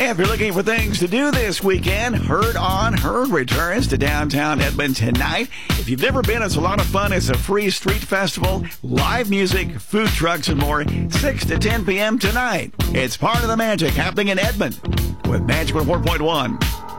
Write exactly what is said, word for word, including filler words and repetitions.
If you're looking for things to do this weekend, Herd on Herd returns to downtown Edmond tonight. If you've never been, it's a lot of fun. It's a free street festival, live music, food trucks, and more, six to ten p.m. tonight. It's part of the magic happening in Edmond with Magic one four point one.